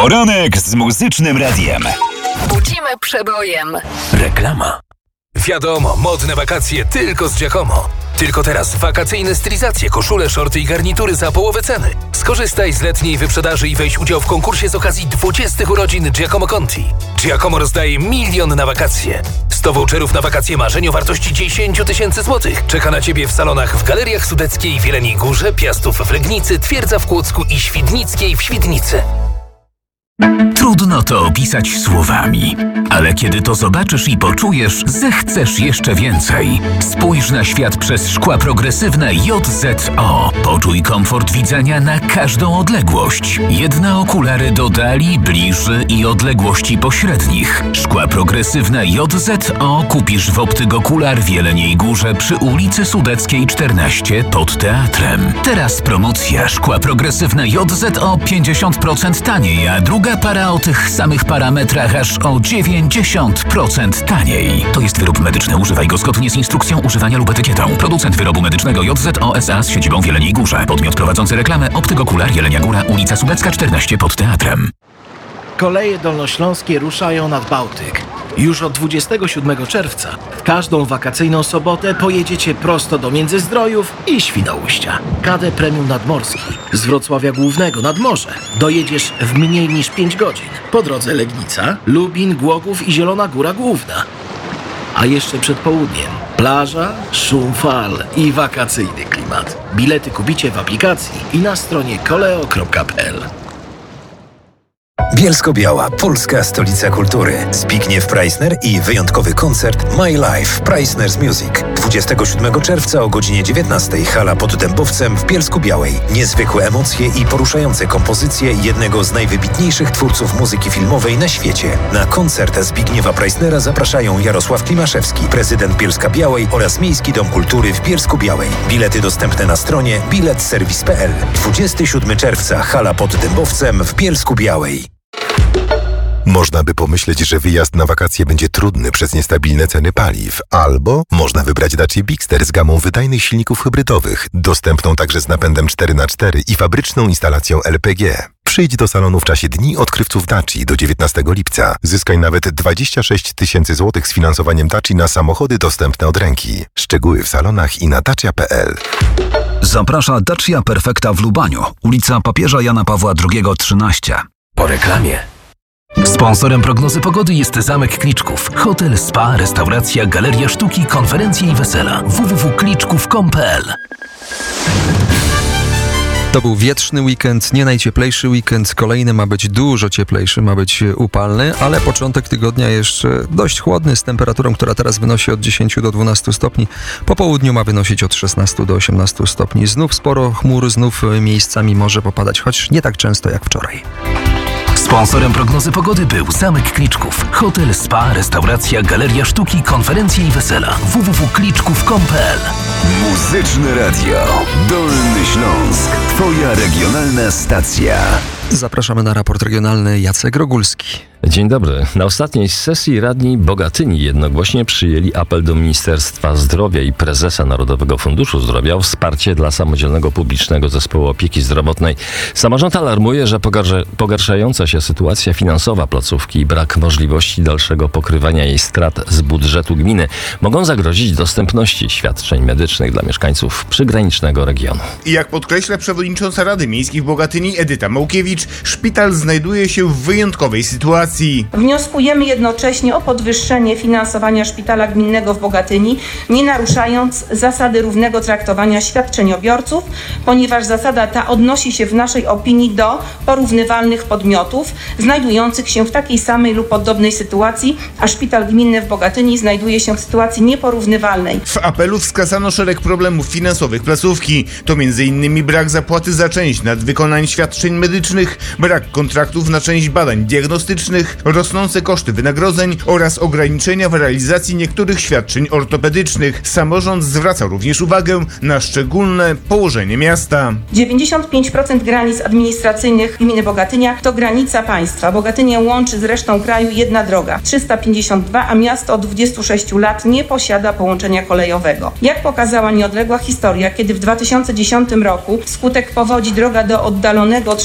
Poranek z Muzycznym Radiem. Budzimy przebojem. Reklama. Wiadomo, modne wakacje tylko z Giacomo. Tylko teraz wakacyjne stylizacje, koszule, szorty i garnitury za połowę ceny. Skorzystaj z letniej wyprzedaży i weź udział w konkursie z okazji 20 urodzin Giacomo Conti. Giacomo rozdaje 1 milion na wakacje. 100 voucherów na wakacje marzeń o wartości 10 000 złotych. Czeka na Ciebie w salonach w Galeriach Sudeckiej w Jeleniej Górze, Piastów w Legnicy, Twierdza w Kłodzku i Świdnickiej w Świdnicy. Trudno to opisać słowami, ale kiedy to zobaczysz i poczujesz, zechcesz jeszcze więcej. Spójrz na świat przez szkła progresywne JZO. Poczuj komfort widzenia na każdą odległość. Jedne okulary do dali, bliży i odległości pośrednich. Szkła progresywne JZO kupisz w Optygokular w Jeleniej Górze przy ulicy Sudeckiej 14 pod teatrem. Teraz promocja szkła progresywne JZO 50% taniej, a druga para o tych samych parametrach aż o 90% taniej. To jest wyrób medyczny. Używaj go zgodnie z instrukcją używania lub etykietą. Producent wyrobu medycznego JZO S.A. z siedzibą w Jeleniej Górze. Podmiot prowadzący reklamę Optygokular Jelenia Góra, ulica Sudecka 14 pod teatrem. Koleje dolnośląskie ruszają nad Bałtyk. Już od 27 czerwca w każdą wakacyjną sobotę pojedziecie prosto do Międzyzdrojów i Świnoujścia. KD Premium Nadmorski z Wrocławia Głównego nad morze dojedziesz w mniej niż 5 godzin. Po drodze Legnica, Lubin, Głogów i Zielona Góra Główna. A jeszcze przed południem plaża, szum fal i wakacyjny klimat. Bilety kupicie w aplikacji i na stronie koleo.pl. Bielsko-Biała, polska stolica kultury. Zbigniew Preissner i wyjątkowy koncert My Life Preissner's Music. 27 czerwca o godzinie 19 hala pod Dębowcem w Bielsku-Białej. Niezwykłe emocje i poruszające kompozycje jednego z najwybitniejszych twórców muzyki filmowej na świecie. Na koncert Zbigniewa Preissnera zapraszają Jarosław Klimaszewski, prezydent Bielska-Białej oraz Miejski Dom Kultury w Bielsku-Białej. Bilety dostępne na stronie biletserwis.pl. 27 czerwca hala pod Dębowcem w Bielsku-Białej. Można by pomyśleć, że wyjazd na wakacje będzie trudny przez niestabilne ceny paliw, albo można wybrać Dacia Bigster z gamą wydajnych silników hybrydowych, dostępną także z napędem 4x4 i fabryczną instalacją LPG. Przyjdź do salonu w czasie Dni Odkrywców Daci do 19 lipca. Zyskaj nawet 26 000 złotych z finansowaniem Daci na samochody dostępne od ręki. Szczegóły w salonach i na dacia.pl. Zaprasza Dacia Perfecta w Lubaniu, ulica Papieża Jana Pawła II 13. Po reklamie. Sponsorem prognozy pogody jest Zamek Kliczków. Hotel, spa, restauracja, galeria sztuki, konferencje i wesela. www.kliczków.pl. To był wietrzny weekend, nie najcieplejszy weekend. Kolejny ma być dużo cieplejszy, ma być upalny, ale początek tygodnia jeszcze dość chłodny z temperaturą, która teraz wynosi od 10 do 12 stopni. Po południu ma wynosić od 16 do 18 stopni. Znów sporo chmur, znów miejscami może popadać, choć nie tak często jak wczoraj. Sponsorem prognozy pogody był Zamek Kliczków. Hotel, spa, restauracja, galeria sztuki, konferencje i wesela. www.kliczków.pl. Muzyczne Radio. Dolny Śląsk. Twoja regionalna stacja. Zapraszamy na raport regionalny. Jacek Rogulski. Dzień dobry. Na ostatniej sesji radni Bogatyni jednogłośnie przyjęli apel do Ministerstwa Zdrowia i prezesa Narodowego Funduszu Zdrowia o wsparcie dla samodzielnego publicznego zespołu opieki zdrowotnej. Samorząd alarmuje, że pogarszająca się sytuacja finansowa placówki i brak możliwości dalszego pokrywania jej strat z budżetu gminy mogą zagrozić dostępności świadczeń medycznych dla mieszkańców przygranicznego regionu. I jak podkreśla przewodnicząca Rady Miejskiej w Bogatyni Edyta Małkiewicz, szpital znajduje się w wyjątkowej sytuacji. Wnioskujemy jednocześnie o podwyższenie finansowania szpitala gminnego w Bogatyni, nie naruszając zasady równego traktowania świadczeniobiorców, ponieważ zasada ta odnosi się w naszej opinii do porównywalnych podmiotów znajdujących się w takiej samej lub podobnej sytuacji, a szpital gminny w Bogatyni znajduje się w sytuacji nieporównywalnej. W apelu wskazano szereg problemów finansowych placówki. To m.in. brak zapłaty za część nadwykonań świadczeń medycznych, brak kontraktów na część badań diagnostycznych, rosnące koszty wynagrodzeń oraz ograniczenia w realizacji niektórych świadczeń ortopedycznych. Samorząd zwraca również uwagę na szczególne położenie miasta. 95% granic administracyjnych gminy Bogatynia to granica państwa. Bogatynię łączy z resztą kraju jedna droga, 352, a miasto od 26 lat nie posiada połączenia kolejowego. Jak pokazała nieodległa historia, kiedy w 2010 roku wskutek powodzi droga do oddalonego o 30 km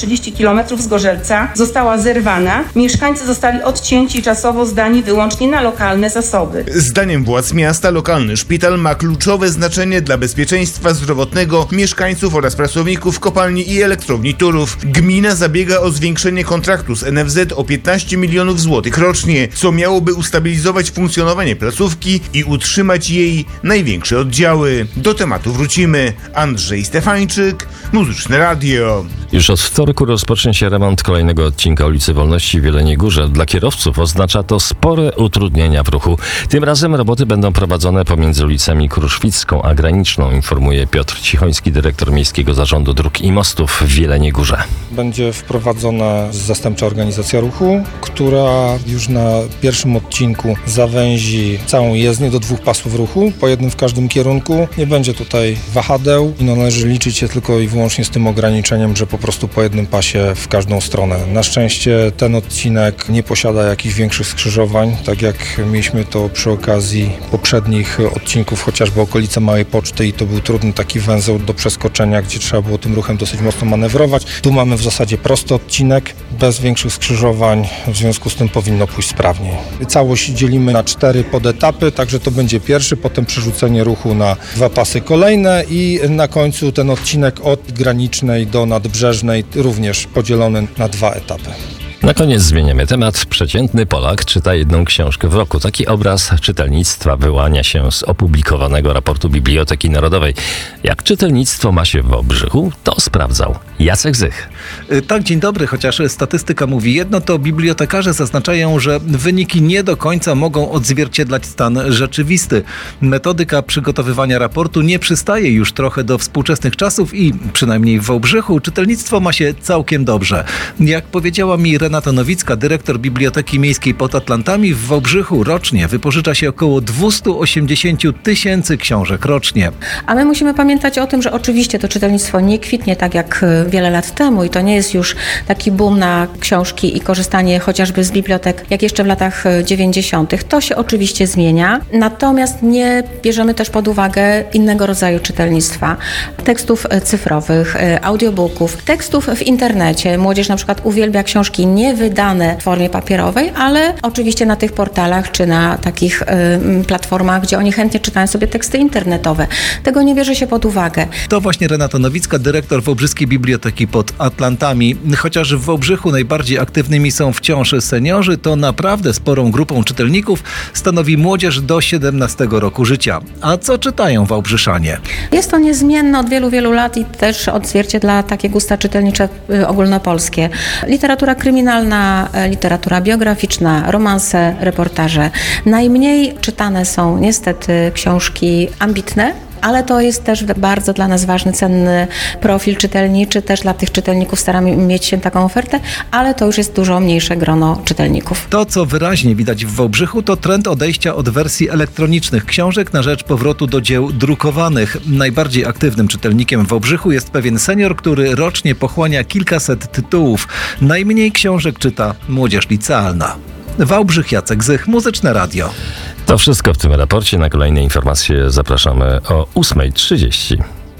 km z Gorzelca została zerwana. Mieszkańcy zostali odcięci i czasowo zdani wyłącznie na lokalne zasoby. Zdaniem władz miasta lokalny szpital ma kluczowe znaczenie dla bezpieczeństwa zdrowotnego mieszkańców oraz pracowników kopalni i elektrowni Turów. Gmina zabiega o zwiększenie kontraktu z NFZ o 15 milionów złotych rocznie, co miałoby ustabilizować funkcjonowanie placówki i utrzymać jej największe oddziały. Do tematu wrócimy. Andrzej Stefańczyk, Muzyczne Radio. Już od wtorku rozpocznie się remont kolejnego odcinka ulicy Wolności w Jeleniej Górze. Dla kierowców oznacza to spore utrudnienia w ruchu. Tym razem roboty będą prowadzone pomiędzy ulicami Kruszwicką a Graniczną, informuje Piotr Cichoński, dyrektor Miejskiego Zarządu Dróg i Mostów w Jeleniej Górze. Będzie wprowadzona zastępcza organizacja ruchu, która już na pierwszym odcinku zawęzi całą jezdnię do 2 pasów ruchu, po jednym w każdym kierunku. Nie będzie tutaj wahadeł i należy liczyć się tylko i wyłącznie z tym ograniczeniem, że po prostu po jednym pasie w każdą stronę. Na szczęście ten odcinek nie posiada jakichś większych skrzyżowań, tak jak mieliśmy to przy okazji poprzednich odcinków, chociażby okolice Małej Poczty i to był trudny taki węzeł do przeskoczenia, gdzie trzeba było tym ruchem dosyć mocno manewrować. Tu mamy w zasadzie prosty odcinek, bez większych skrzyżowań, w związku z tym powinno pójść sprawniej. Całość dzielimy na 4 podetapy, także to będzie pierwszy, potem przerzucenie ruchu na 2 pasy kolejne i na końcu ten odcinek od Granicznej do Nadbrzeżnej również podzielony na 2 etapy. Na koniec zmieniamy temat. Przeciętny Polak czyta 1 książkę w roku. Taki obraz czytelnictwa wyłania się z opublikowanego raportu Biblioteki Narodowej. Jak czytelnictwo ma się w Wałbrzychu, to sprawdzał Jacek Zych. Tak, dzień dobry. Chociaż statystyka mówi jedno, to bibliotekarze zaznaczają, że wyniki nie do końca mogą odzwierciedlać stan rzeczywisty. Metodyka przygotowywania raportu nie przystaje już trochę do współczesnych czasów i przynajmniej w Wałbrzychu czytelnictwo ma się całkiem dobrze. Jak powiedziała mi Renata Nowicka, dyrektor Biblioteki Miejskiej pod Atlantami, w Wałbrzychu rocznie wypożycza się około 280 000 książek rocznie. A my musimy pamiętać o tym, że oczywiście to czytelnictwo nie kwitnie tak jak wiele lat temu i to nie jest już taki boom na książki i korzystanie chociażby z bibliotek jak jeszcze w latach 90. To się oczywiście zmienia, natomiast nie bierzemy też pod uwagę innego rodzaju czytelnictwa. Tekstów cyfrowych, audiobooków, tekstów w internecie. Młodzież na przykład uwielbia książki niewydane w formie papierowej, ale oczywiście na tych portalach czy na takich platformach, gdzie oni chętnie czytają sobie teksty internetowe. Tego nie bierze się pod uwagę. To właśnie Renata Nowicka, dyrektor Wałbrzyskiej Biblioteki pod Atlantami. Chociaż w Wałbrzychu najbardziej aktywnymi są wciąż seniorzy, to naprawdę sporą grupą czytelników stanowi młodzież do 17 roku życia. A co czytają wałbrzyszanie? Jest to niezmienne od wielu, wielu lat i też odzwierciedla takie gusta czytelnicze ogólnopolskie. Literatura kryminalna, literatura biograficzna, romanse, reportaże. Najmniej czytane są niestety książki ambitne, ale to jest też bardzo dla nas ważny, cenny profil czytelniczy. Też dla tych czytelników staramy mieć się taką ofertę, ale to już jest dużo mniejsze grono czytelników. To, co wyraźnie widać w Wałbrzychu, to trend odejścia od wersji elektronicznych książek na rzecz powrotu do dzieł drukowanych. Najbardziej aktywnym czytelnikiem w Wałbrzychu jest pewien senior, który rocznie pochłania kilkaset tytułów. Najmniej książek czyta młodzież licealna. Wałbrzych, Jacek Zych, Muzyczne Radio. To wszystko w tym raporcie. Na kolejne informacje zapraszamy o 8:30.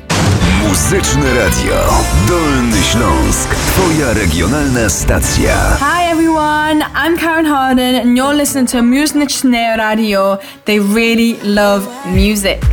Muzyczne Radio. Dolny Śląsk. Twoja regionalna stacja. Hi everyone, I'm Karen Harden and you're listening to Muzyczne Radio. They really love music.